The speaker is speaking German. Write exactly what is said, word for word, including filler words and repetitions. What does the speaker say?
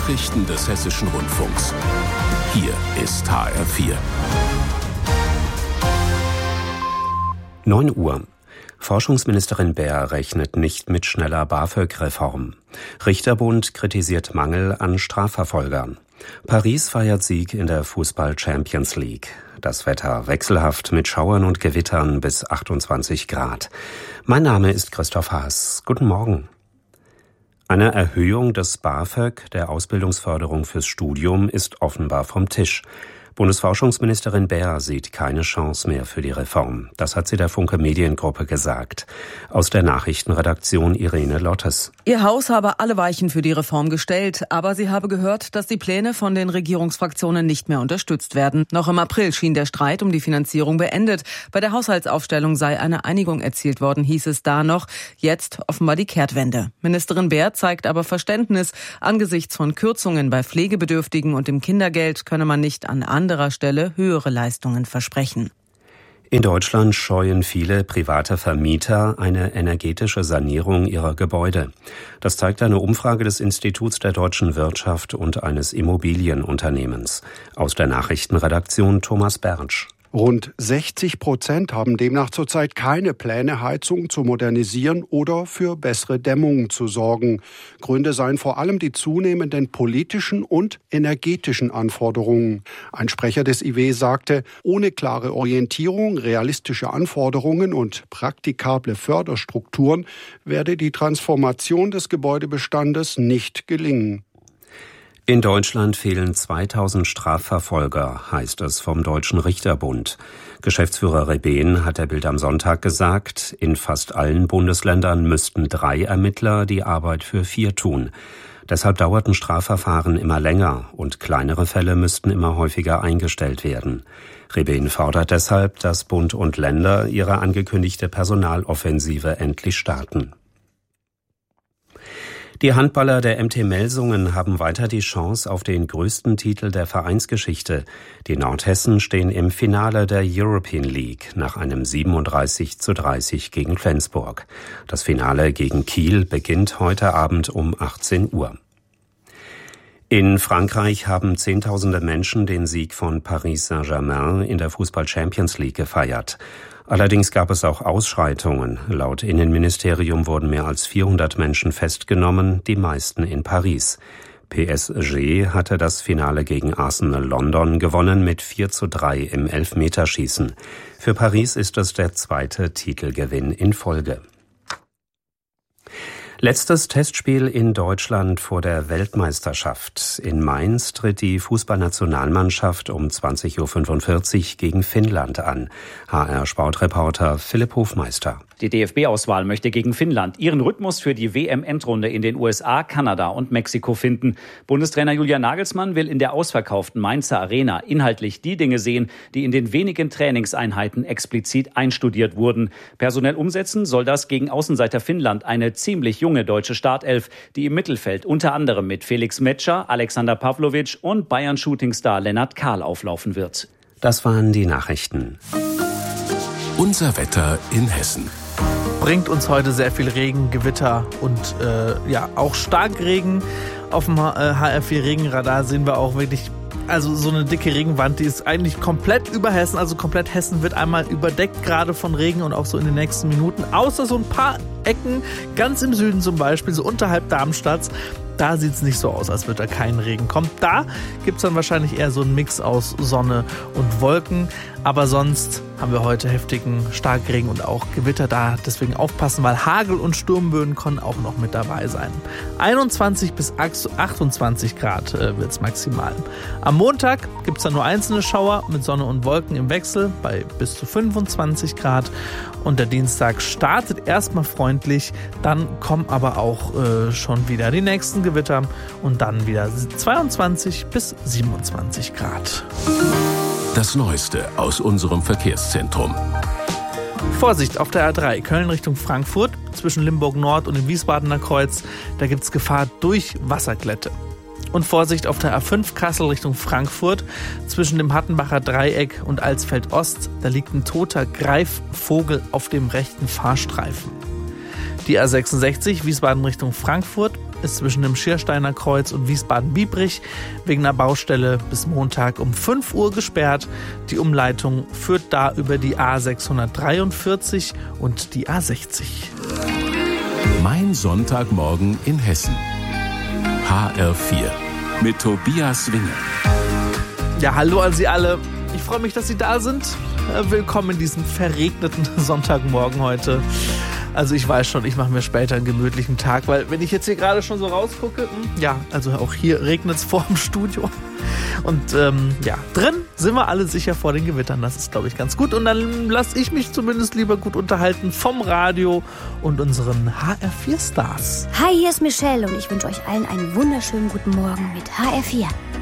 Nachrichten des Hessischen Rundfunks. Hier ist H R vier. neun Uhr. Forschungsministerin Baer rechnet nicht mit schneller BAföG-Reform. Richterbund kritisiert Mangel an Strafverfolgern. Paris feiert Sieg in der Fußball-Champions League. Das Wetter wechselhaft mit Schauern und Gewittern bis achtundzwanzig Grad. Mein Name ist Christoph Haas. Guten Morgen. Eine Erhöhung des BAföG, der Ausbildungsförderung fürs Studium, ist offenbar vom Tisch. Bundesforschungsministerin Baer sieht keine Chance mehr für die Reform. Das hat sie der Funke Mediengruppe gesagt. Aus der Nachrichtenredaktion Irene Lottes. Ihr Haus habe alle Weichen für die Reform gestellt, aber sie habe gehört, dass die Pläne von den Regierungsfraktionen nicht mehr unterstützt werden. Noch im April schien der Streit um die Finanzierung beendet. Bei der Haushaltsaufstellung sei eine Einigung erzielt worden, hieß es da noch. Jetzt offenbar die Kehrtwende. Ministerin Baer zeigt aber Verständnis. Angesichts von Kürzungen bei Pflegebedürftigen und dem Kindergeld könne man nicht an anderer Stelle höhere Leistungen versprechen. In Deutschland scheuen viele private Vermieter eine energetische Sanierung ihrer Gebäude. Das zeigt eine Umfrage des Instituts der deutschen Wirtschaft und eines Immobilienunternehmens. Aus der Nachrichtenredaktion Thomas Bertsch. Rund sechzig Prozent haben demnach zurzeit keine Pläne, Heizung zu modernisieren oder für bessere Dämmung zu sorgen. Gründe seien vor allem die zunehmenden politischen und energetischen Anforderungen. Ein Sprecher des I W sagte, ohne klare Orientierung, realistische Anforderungen und praktikable Förderstrukturen werde die Transformation des Gebäudebestandes nicht gelingen. In Deutschland fehlen zweitausend Strafverfolger, heißt es vom Deutschen Richterbund. Geschäftsführer Rebehn hat der Bild am Sonntag gesagt, in fast allen Bundesländern müssten drei Ermittler die Arbeit für vier tun. Deshalb dauerten Strafverfahren immer länger und kleinere Fälle müssten immer häufiger eingestellt werden. Rebehn fordert deshalb, dass Bund und Länder ihre angekündigte Personaloffensive endlich starten. Die Handballer der M T Melsungen haben weiter die Chance auf den größten Titel der Vereinsgeschichte. Die Nordhessen stehen im Finale der European League nach einem siebenunddreißig zu dreißig gegen Flensburg. Das Finale gegen Kiel beginnt heute Abend um achtzehn Uhr. In Frankreich haben Zehntausende Menschen den Sieg von Paris Saint-Germain in der Fußball-Champions League gefeiert. Allerdings gab es auch Ausschreitungen. Laut Innenministerium wurden mehr als vierhundert Menschen festgenommen, die meisten in Paris. P S G hatte das Finale gegen Arsenal London gewonnen mit vier zu drei im Elfmeterschießen. Für Paris ist es der zweite Titelgewinn in Folge. Letztes Testspiel in Deutschland vor der Weltmeisterschaft. In Mainz tritt die Fußballnationalmannschaft um zwanzig Uhr fünfundvierzig gegen Finnland an. H R-Sportreporter Philipp Hofmeister. Die D F B-Auswahl möchte gegen Finnland ihren Rhythmus für die W M-Endrunde in den U S A, Kanada und Mexiko finden. Bundestrainer Julian Nagelsmann will in der ausverkauften Mainzer Arena inhaltlich die Dinge sehen, die in den wenigen Trainingseinheiten explizit einstudiert wurden. Personell umsetzen soll das gegen Außenseiter Finnland eine ziemlich junge deutsche Startelf, die im Mittelfeld unter anderem mit Felix Metscher, Alexander Pavlovic und Bayern-Shootingstar Lennart Kahl auflaufen wird. Das waren die Nachrichten. Unser Wetter in Hessen. Bringt uns heute sehr viel Regen, Gewitter und äh, ja auch Starkregen. Auf dem H R vier Regenradar sehen wir auch wirklich also so eine dicke Regenwand, die ist eigentlich komplett über Hessen, also komplett Hessen wird einmal überdeckt gerade von Regen und auch so in den nächsten Minuten, außer so ein paar Ecken, ganz im Süden zum Beispiel, so unterhalb Darmstadts. Da sieht es nicht so aus, als würde da kein Regen kommen. Da gibt es dann wahrscheinlich eher so einen Mix aus Sonne und Wolken. Aber sonst haben wir heute heftigen Starkregen und auch Gewitter da. Deswegen aufpassen, weil Hagel und Sturmböen können auch noch mit dabei sein. einundzwanzig bis achtundzwanzig Grad äh, wird es maximal. Am Montag gibt es dann nur einzelne Schauer mit Sonne und Wolken im Wechsel bei bis zu fünfundzwanzig Grad. Und der Dienstag startet erstmal freundlich, dann kommen aber auch äh, schon wieder die nächsten Gewitter und dann wieder zweiundzwanzig bis siebenundzwanzig Grad. Das Neueste aus unserem Verkehrszentrum. Vorsicht auf der A drei, Köln Richtung Frankfurt, zwischen Limburg Nord und dem Wiesbadener Kreuz, da gibt es Gefahr durch Wasserglätte. Und Vorsicht auf der A fünf Kassel Richtung Frankfurt, zwischen dem Hattenbacher Dreieck und Alsfeld Ost, da liegt ein toter Greifvogel auf dem rechten Fahrstreifen. Die A sechsundsechzig Wiesbaden Richtung Frankfurt, ist zwischen dem Schiersteiner Kreuz und Wiesbaden-Biebrich wegen einer Baustelle bis Montag um fünf Uhr gesperrt. Die Umleitung führt da über die A sechshundertdreiundvierzig und die A sechzig. Mein Sonntagmorgen in Hessen. H R vier mit Tobias Winge. Ja, hallo an Sie alle. Ich freue mich, dass Sie da sind. Willkommen in diesem verregneten Sonntagmorgen heute. Also ich weiß schon, ich mache mir später einen gemütlichen Tag, weil wenn ich jetzt hier gerade schon so rausgucke, ja, also auch hier regnet es vor dem Studio. Und ähm, ja, drin sind wir alle sicher vor den Gewittern. Das ist, glaube ich, ganz gut. Und dann lasse ich mich zumindest lieber gut unterhalten vom Radio und unseren H R vier Stars. Hi, hier ist Michelle und ich wünsche euch allen einen wunderschönen guten Morgen mit H R vier.